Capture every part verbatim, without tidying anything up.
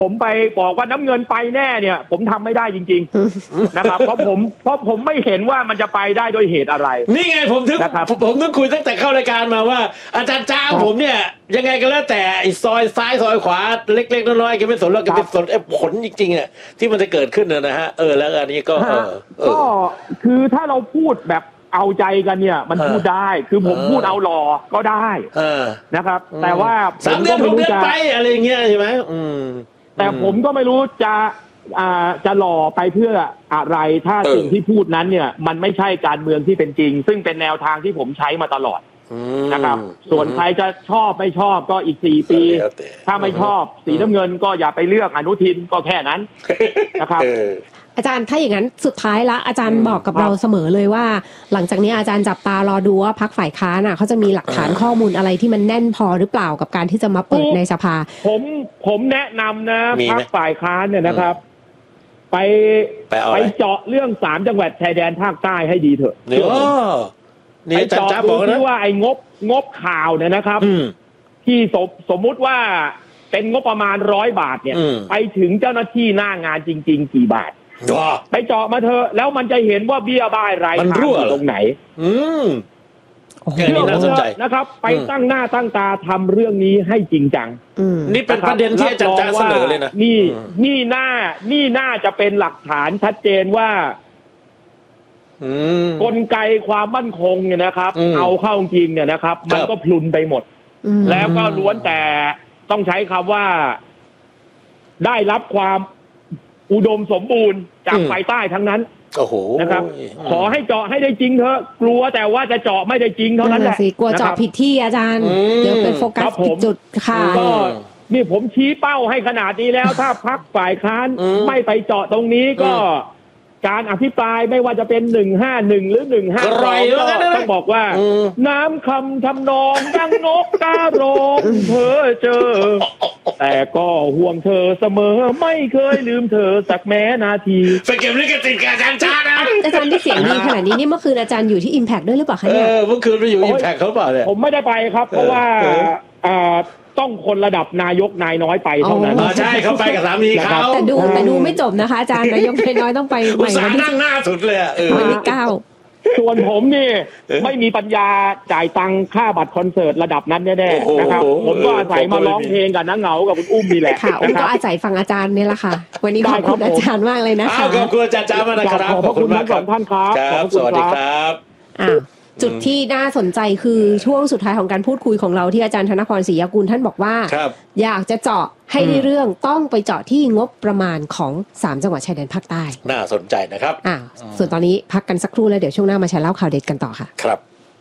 ผมไปบอกว่าน้ำเงินไปแน่เนี่ยผมทำไม่ได้จริงๆนะครับเพราะผมเพราะผมไม่เห็นว่ามันจะไปได้โดยเหตุอะไรนี่ไงผมถึงผมต้องคุยตั้งแต่เข้ารายการมาว่าอาจารย์จ้างผมเนี่ยยังไงก็แล้วแต่ไอ้ซอยซ้ายซอยขวาเล็กๆน้อยๆแกไม่สนแล้วแกเป็นสนไอ้ผลจริงๆอ่ะที่มันจะเกิดขึ้นนะฮะเออแล้วอันนี้ก็เออก็คือถ้าเราพูดแบบเอาใจกันเนี่ยมันพูดได้คือผมพูดเอาหล่อก็ได้นะครับแต่ว่าสามเดือนหกเดือนไปอะไรเงี้ยใช่ไหมแต่ผมก็ไม่รู้จะอ่าจะหล่อไปเพื่ออะไรถ้าสิ่งที่พูดนั้นเนี่ยมันไม่ใช่การเมืองที่เป็นจริงซึ่งเป็นแนวทางที่ผมใช้มาตลอดนะครับส่วนใครจะชอบไม่ชอบก็อีกสี่ปีถ้าไม่ชอบสีน้ำเงินก็อย่าไปเลือกอนุทินก็แค่นั้นนะครับอาจารย์ถ้าอย่างนั้นสุดท้ายละอาจารย์บอกกับเราเสมอเลยว่าหลังจากนี้อาจารย์จับตารอดูว่าพรรคฝ่ายค้านน่ะเขาจะมีหลักฐานข้อมูลอะไรที่มันแน่นพอหรือเปล่ากับการที่จะมาเปิดในสภาผมผมแนะนำนะพรรคฝ่ายค้านเนี่ยนะครับไปไปเจาะเรื่องสามจังหวัดชายแดนภาคใต้ให้ดีเถอะนี่เจาะดูที่ว่าไอ้งบงบข่าวเนี่ยนะครับที่สมสมมุติว่าเป็นงบประมาณร้อยบาทเนี่ยไปถึงเจ้าหน้าที่หน้างานจริงๆกี่บาทไปเจาะมาเถอะแล้วมันจะเห็นว่าเบี้ยบ้ายรายทางอยู่ตรงไหนอืมเชื่อผมนะครับไปตั้งหน้าตั้งตาทำเรื่องนี้ให้จริงจังนี่เป็นประเด็นที่อาจารย์จะเสนอเลยนะนี่นี่น่านี่น่าจะเป็นหลักฐานชัดเจนว่ากลไกความมั่นคงเนี่ยนะครับเอาเข้าจริงเนี่ยนะครับมันก็พลุนไปหมดแล้วก็ล้วนแต่ต้องใช้คำว่าได้รับความอุดมสมบูรณ์จากฝ่ายใต้ทั้งนั้นโอ้โหนะครับขอให้เจาะให้ได้จริงเถอะกลัวแต่ว่าจะเจาะไม่ได้จริงเท่านั้นแหละกลัวเจาะผิดที่อาจารย์เดี๋ยวเป็นโฟกัสผิดจุดค่ะก็นี่ผมชี้เป้าให้ขนาดนี้แล้วถ้าพรรคฝ่ายค้านไม่ไปเจาะตรงนี้ก็การอภิปรายไม่ว่าจะเป็นหนึ่งห้าหนึ่งหรือหนึ่งห้าสองก็ต้องบอกว่าน้ำคำทำนองดังนกกาโรงเธอเจอแต่ก็ห่วงเธอเสมอไม่เคยลืมเธอสักแม้นาทีไปเก็บลิขสิทธิ์กับอาจารย์ชาตินะอาจารย์ที่เสียงดีขนาดนี้นี่เมื่อคืนอาจารย์อยู่ที่ Impact ด้วยหรือเปล่าคะเนี่ยเออเมื่อคืนไปอยู่ Impact เขาเปล่าเนี่ยผมไม่ได้ไปครับเพราะว่าอ่าต้องคนระดับนายกนายน้อยไปเท่านั้นใช่เขาไปกับสามีเขาแต่ดูแต่ดูไม่จบนะคะอาจารย์นายกนายน้อยต้องไปใหม่วันที่นั่งหน้าสุดเลยอ่ะวันที่เก้าส่วนผมนี่ไม่มีปัญญาจ่ายตังค่าบัตรคอนเสิร์ตระดับนั้นแน่ๆนะครับผมก็อาศัยมาร้องเพลงกับนักเหงากับคุณอุ้มนี่แหละค่ะอุ้มก็อาศัยฟังอาจารย์นี่แหละค่ะวันนี้ขอบคุณอาจารย์มากเลยนะคะขอบคุณอาจารย์จ้ามากนะครับขอบคุณทั้งสองท่านครับสวัสดีครับอ่าจุดที่น่าสนใจคือช่วงสุดท้ายของการพูดคุยของเราที่อาจารย์ธนพรศรียกุลท่านบอกว่าอยากจะเจาะให้ในเรื่องต้องไปเจาะที่งบประมาณของสามจังหวัดชายแดนภาคใต้น่าสนใจนะครับอ่าส่วนตอนนี้พักกันสักครู่แล้วเดี๋ยวช่วงหน้ามาแชร์เล่าข่าวเด็ดกันต่อค่ะครับ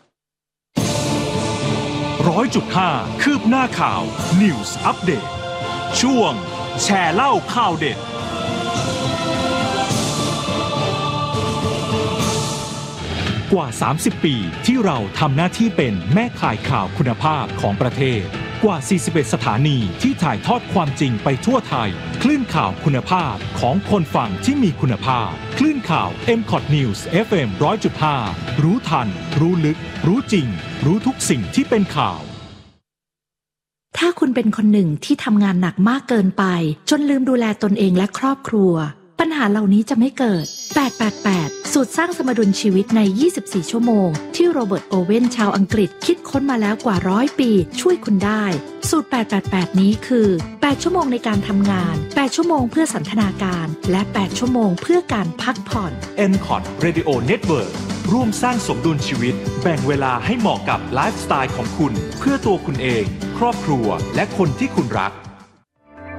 ร้อยจุดห้าคืบหน้าข่าว News Update ช่วงแชร์เล่าข่าวเด็ดกว่าสามสิบปีที่เราทำหน้าที่เป็นแม่ข่ายข่าวคุณภาพของประเทศกว่าสี่สิบเอ็ดสถานีที่ถ่ายทอดความจริงไปทั่วไทยคลื่นข่าวคุณภาพของคนฟังที่มีคุณภาพคลื่นข่าว เอ็ม คอท News เอฟ เอ็ม หนึ่งร้อยจุดห้า รู้ทันรู้ลึกรู้จริงรู้ทุกสิ่งที่เป็นข่าวถ้าคุณเป็นคนหนึ่งที่ทำงานหนักมากเกินไปจนลืมดูแลตนเองและครอบครัวปัญหาเหล่านี้จะไม่เกิดแปด แปด แปดสูตรสร้างสมดุลชีวิตในยี่สิบสี่ชั่วโมงที่โรเบิร์ตโอเว่นชาวอังกฤษคิดค้นมาแล้วกว่าร้อยปีช่วยคุณได้สูตรแปด แปด แปดนี้คือแปดชั่วโมงในการทำงานแปดชั่วโมงเพื่อสันทนาการและแปดชั่วโมงเพื่อการพักผ่อนเอ็ม คอท Radio Network ร่วมสร้างสมดุลชีวิตแบ่งเวลาให้เหมาะกับไลฟ์สไตล์ของคุณเพื่อตัวคุณเองครอบครัวและคนที่คุณรัก